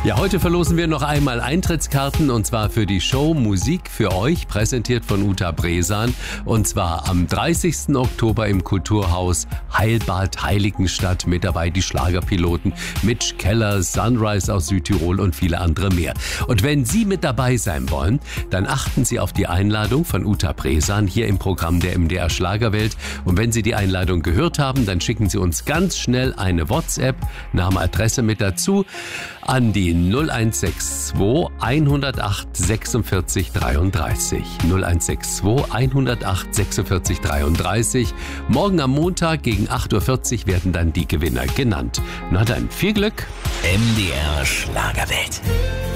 Ja, heute verlosen wir noch einmal Eintrittskarten und zwar für die Show Musik für euch, präsentiert von Uta Bresan. Und zwar am 30. Oktober im Kulturhaus Heilbad Heiligenstadt. Mit dabei die Schlagerpiloten Mitch Keller, Sunrise aus Südtirol und viele andere mehr. Und wenn Sie mit dabei sein wollen, dann achten Sie auf die Einladung von Uta Bresan hier im Programm der MDR Schlagerwelt. Und wenn Sie die Einladung gehört haben, dann schicken Sie uns ganz schnell eine WhatsApp, Name, Adresse mit dazu, an die 0162 108 46 33. 0162 108 46 33. Morgen am Montag gegen 8.40 Uhr werden dann die Gewinner genannt. Na dann, viel Glück. MDR Schlagerwelt.